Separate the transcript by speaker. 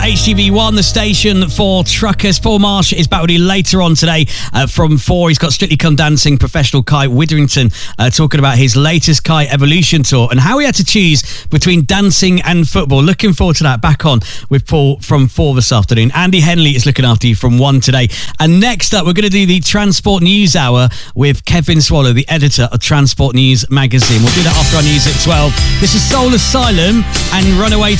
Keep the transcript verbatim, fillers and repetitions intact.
Speaker 1: H T V one, the station for truckers. Paul Marsh is back with you later on today uh, from four. He's got Strictly Come Dancing professional Kite Witherington uh, talking about his latest Kite Evolution tour and how he had to choose between dancing and football. Looking forward to that. Back on with Paul from four this afternoon. Andy Henley is looking after you from one today. And next up, we're going to do the Transport News Hour with Kevin Swallow, the editor of Transport News magazine. We'll do that after our news at twelve. This is Soul Asylum and Runaway